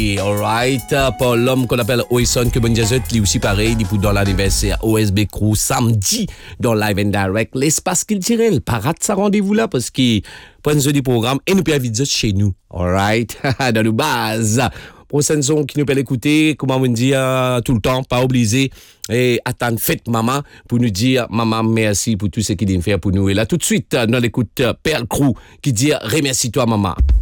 Et alright, pour l'homme qu'on appelle Oyson, que bon Jésus, lui aussi pareil, il pour dans l'anniversaire OSB Crew samedi dans Live and Direct. L'espace culturel, pas rate ça rendez-vous là parce qu'il prend du programme et nous peut inviter chez nous. Alright, dans nos bases. Prochaine son qui nous peut l'écouter, comment on dit tout le temps, pas obligé. Et attendre fête maman pour nous dire maman merci pour tout ce qu'il vient faire pour nous. Et là tout de suite, dans l'écoute Pearl Crew qui dit remercie toi maman.